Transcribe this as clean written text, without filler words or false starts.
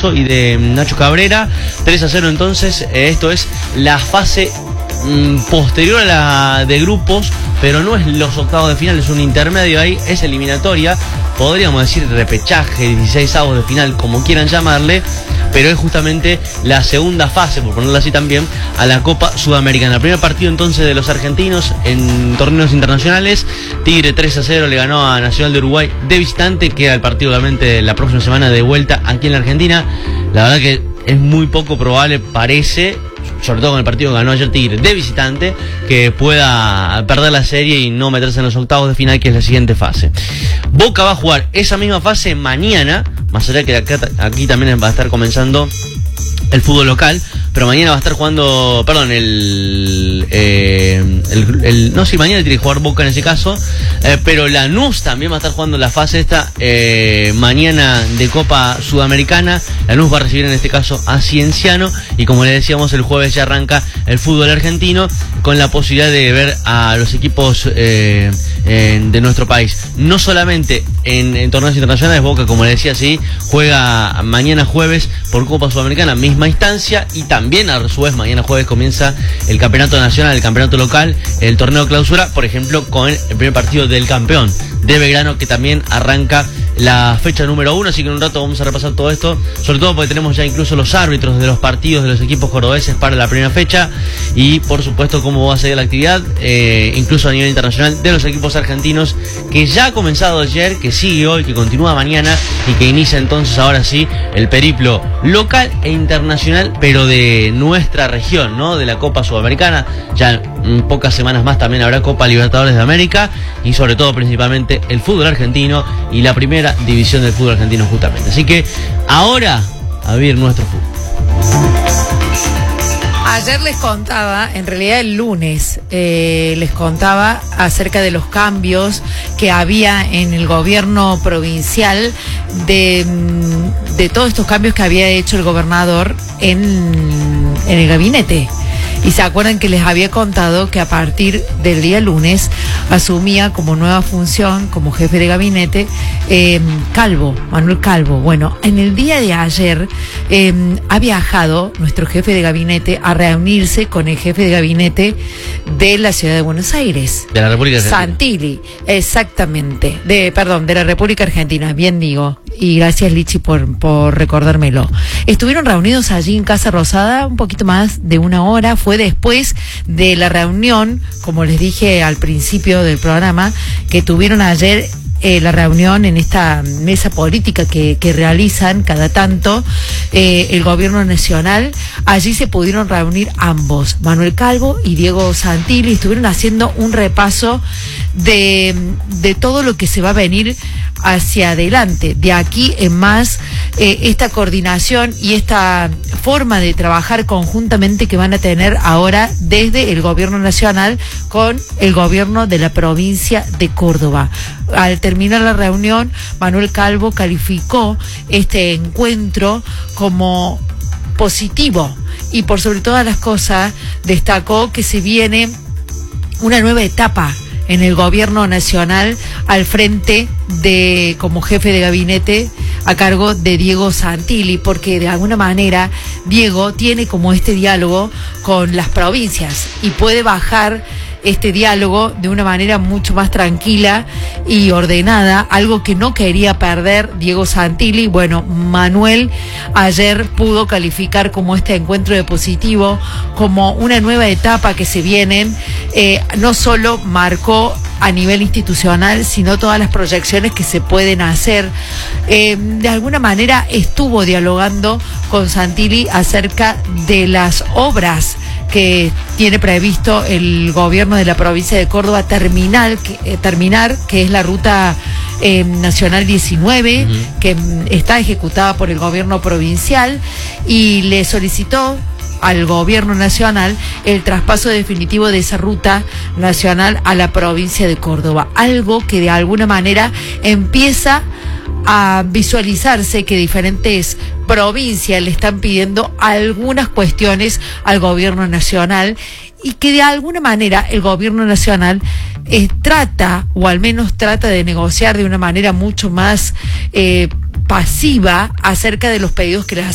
Cardoso y de Nacho Cabrera. 3-0 entonces. Esto es la fase posterior a la de grupos, pero no es los octavos de final, es un intermedio ahí, es eliminatoria, podríamos decir repechaje, 16avos de final, como quieran llamarle, pero es justamente la segunda fase, por ponerlo así también, a la Copa Sudamericana. El primer partido entonces de los argentinos en torneos internacionales, Tigre 3-0 le ganó a Nacional de Uruguay de visitante, queda el partido obviamente la próxima semana de vuelta aquí en la Argentina. La verdad que es muy poco probable, parece, sobre todo con el partido que ganó ayer Tigre de visitante, que pueda perder la serie y no meterse en los octavos de final, que es la siguiente fase. Boca va a jugar esa misma fase mañana, más allá que aquí también va a estar comenzando el fútbol local, pero mañana va a estar jugando, perdón, mañana tiene que jugar Boca en ese caso, pero Lanús también va a estar jugando la fase esta mañana de Copa Sudamericana. Lanús va a recibir en este caso a Cienciano, y como le decíamos, el jueves ya arranca el fútbol argentino con la posibilidad de ver a los equipos de nuestro país. No solamente en torneos internacionales, Boca, como le decía, sí, juega mañana jueves por Copa Sudamericana, misma instancia, y también a su vez mañana jueves comienza el campeonato nacional, el campeonato local, el torneo de clausura, por ejemplo, con el primer partido del campeón de Belgrano, que también arranca la fecha número 1, así que en un rato vamos a repasar todo esto, sobre todo porque tenemos ya incluso los árbitros de los partidos de los equipos cordobeses para la primera fecha, y por supuesto cómo va a seguir la actividad, incluso a nivel internacional, de los equipos argentinos, que ya ha comenzado ayer, que sigue hoy, que continúa mañana, y que inicia entonces ahora sí el periplo local e internacional, pero de nuestra región, ¿no? De la Copa Sudamericana. Ya en pocas semanas más también habrá Copa Libertadores de América, y sobre todo principalmente el fútbol argentino y la primera división del fútbol argentino justamente. Así que ahora a vivir nuestro fútbol. Ayer les contaba, en realidad el lunes, les contaba acerca de los cambios que había en el gobierno provincial, de todos estos cambios que había hecho el gobernador en el gabinete. Y se acuerdan que les había contado que a partir del día lunes asumía como nueva función, como jefe de gabinete, Manuel Calvo. Bueno, en el día de ayer ha viajado nuestro jefe de gabinete a reunirse con el jefe de gabinete de la ciudad de Buenos Aires. De la República Argentina. Santilli, exactamente. De la República Argentina, bien digo. Y gracias, Lichi, por recordármelo. Estuvieron reunidos allí en Casa Rosada un poquito más de una hora. Fue después de la reunión, como les dije al principio del programa, que tuvieron ayer la reunión en esta mesa política que realizan cada tanto el gobierno nacional. Allí se pudieron reunir ambos, Manuel Calvo y Diego Santilli, estuvieron haciendo un repaso de todo lo que se va a venir hacia adelante. De aquí en más, esta coordinación y esta forma de trabajar conjuntamente que van a tener ahora desde el gobierno nacional con el gobierno de la provincia de Córdoba. Al terminar la reunión, Manuel Calvo calificó este encuentro como positivo y, por sobre todas las cosas, destacó que se viene una nueva etapa en el gobierno nacional al frente de, como jefe de gabinete, a cargo de Diego Santilli, porque de alguna manera Diego tiene como este diálogo con las provincias y puede bajar este diálogo de una manera mucho más tranquila y ordenada, algo que no quería perder Diego Santilli. Bueno, Manuel ayer pudo calificar como este encuentro de positivo, como una nueva etapa que se viene, no solo marcó a nivel institucional, sino todas las proyecciones que se pueden hacer. De alguna manera estuvo dialogando con Santilli acerca de las obras que tiene previsto el gobierno de la provincia de Córdoba terminar, que es la ruta nacional 19, que está ejecutada por el gobierno provincial, y le solicitó al gobierno nacional el traspaso definitivo de esa ruta nacional a la provincia de Córdoba, algo que de alguna manera empieza a visualizarse, que diferentes provincias le están pidiendo algunas cuestiones al gobierno nacional, y que de alguna manera el gobierno nacional trata, o al menos trata de negociar de una manera mucho más pasiva acerca de los pedidos que les